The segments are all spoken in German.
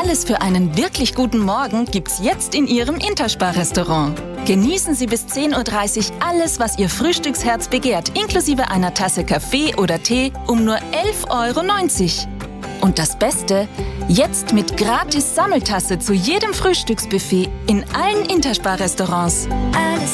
Alles für einen wirklich guten Morgen gibt's jetzt in Ihrem Interspar-Restaurant. Genießen Sie bis 10.30 Uhr alles, was Ihr Frühstücksherz begehrt, inklusive einer Tasse Kaffee oder Tee um nur 11,90 €. Und das Beste, jetzt mit gratis Sammeltasse zu jedem Frühstücksbuffet in allen Interspar-Restaurants. Alles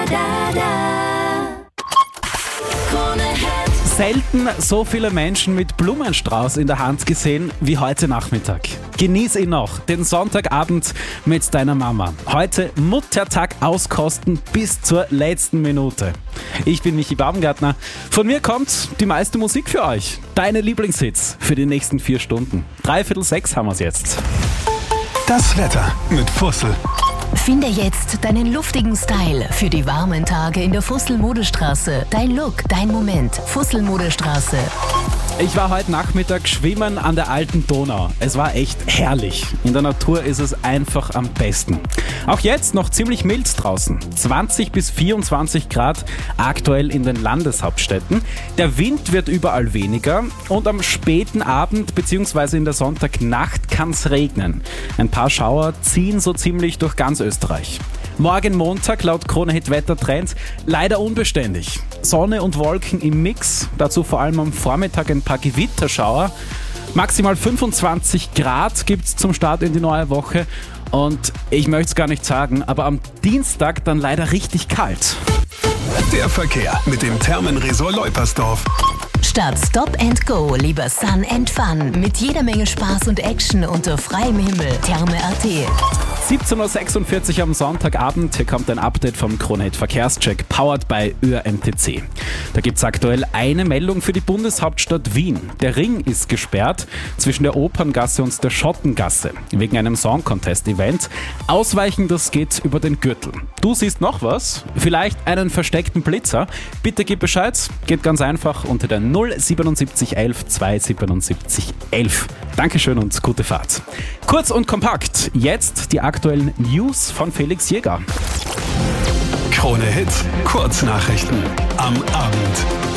da. Krone Hit. Selten so viele Menschen mit Blumenstrauß in der Hand gesehen wie heute Nachmittag. Genieß ihn noch, den Sonntagabend mit deiner Mama. Heute Muttertag auskosten bis zur letzten Minute. Ich bin Michi Baumgartner. Von mir kommt die meiste Musik für euch. Deine Lieblingshits für die nächsten 4 Stunden. 5:45 haben wir es jetzt. Das Wetter mit Fussel. Finde jetzt deinen luftigen Style für die warmen Tage in der Fussel-Modestraße. Dein Look, dein Moment. Fussel-Modestraße. Ich war heute Nachmittag schwimmen an der alten Donau. Es war echt herrlich. In der Natur ist es einfach am besten. Auch jetzt noch ziemlich mild draußen. 20 bis 24 Grad aktuell in den Landeshauptstädten. Der Wind wird überall weniger und am späten Abend bzw. in der Sonntagnacht kann es regnen. Ein paar Schauer ziehen so ziemlich durch ganz Österreich. Morgen Montag laut Krone Hit Wettertrend leider unbeständig. Sonne und Wolken im Mix, dazu vor allem am Vormittag ein paar Gewitterschauer. Maximal 25 Grad gibt es zum Start in die neue Woche und ich möchte es gar nicht sagen, aber am Dienstag dann leider richtig kalt. Der Verkehr mit dem Thermenresort Leupersdorf. Statt Stop and Go lieber Sun and Fun. Mit jeder Menge Spaß und Action unter freiem Himmel. Therme.at. 17.46 Uhr am Sonntagabend. Hier kommt ein Update vom Krone Hit Verkehrscheck, powered by ÖRMTC. Da gibt es aktuell eine Meldung für die Bundeshauptstadt Wien. Der Ring ist gesperrt zwischen der Operngasse und der Schottengasse wegen einem Song-Contest-Event. Ausweichen, das geht über den Gürtel. Du siehst noch was? Vielleicht einen versteckten Blitzer? Bitte gib Bescheid. Geht ganz einfach unter der 077 11 277 11. Dankeschön und gute Fahrt. Kurz und kompakt, jetzt die aktuellen News von Felix Jäger. Krone Hit, Kurznachrichten am Abend.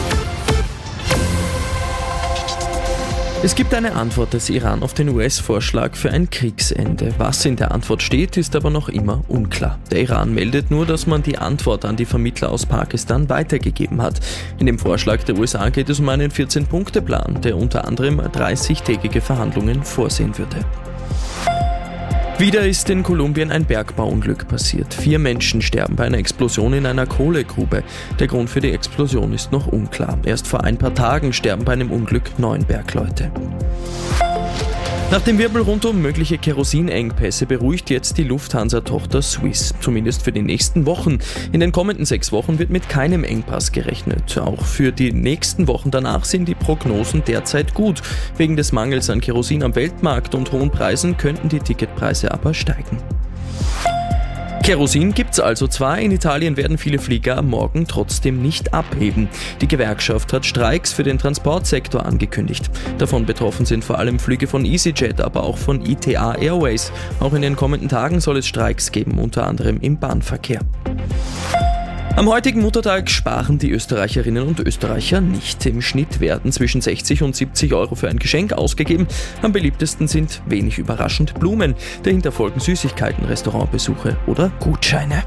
Es gibt eine Antwort des Iran auf den US-Vorschlag für ein Kriegsende. Was in der Antwort steht, ist aber noch immer unklar. Der Iran meldet nur, dass man die Antwort an die Vermittler aus Pakistan weitergegeben hat. In dem Vorschlag der USA geht es um einen 14-Punkte-Plan, der unter anderem 30-tägige Verhandlungen vorsehen würde. Wieder ist in Kolumbien ein Bergbauunglück passiert. 4 Menschen sterben bei einer Explosion in einer Kohlegrube. Der Grund für die Explosion ist noch unklar. Erst vor ein paar Tagen sterben bei einem Unglück 9 Bergleute. Nach dem Wirbel rund um mögliche Kerosinengpässe beruhigt jetzt die Lufthansa-Tochter Swiss. Zumindest für die nächsten Wochen. In den kommenden 6 Wochen wird mit keinem Engpass gerechnet. Auch für die nächsten Wochen danach sind die Prognosen derzeit gut. Wegen des Mangels an Kerosin am Weltmarkt und hohen Preisen könnten die Ticketpreise aber steigen. Kerosin gibt's also zwar, in Italien werden viele Flieger am Morgen trotzdem nicht abheben. Die Gewerkschaft hat Streiks für den Transportsektor angekündigt. Davon betroffen sind vor allem Flüge von EasyJet, aber auch von ITA Airways. Auch in den kommenden Tagen soll es Streiks geben, unter anderem im Bahnverkehr. Am heutigen Muttertag sparen die Österreicherinnen und Österreicher nicht. Im Schnitt werden zwischen 60 und 70 € für ein Geschenk ausgegeben. Am beliebtesten sind, wenig überraschend, Blumen. Dahinter folgen Süßigkeiten, Restaurantbesuche oder Gutscheine.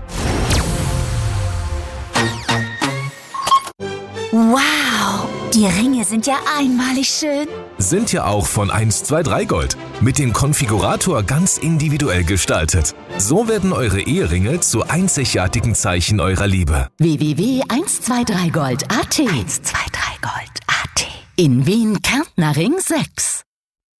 Wow, die Ringe sind ja einmalig schön. Sind ja auch von 123 Gold. Mit dem Konfigurator ganz individuell gestaltet. So werden eure Eheringe zu einzigartigen Zeichen eurer Liebe. www.123gold.at 123gold.at In Wien Kärntner Ring 6.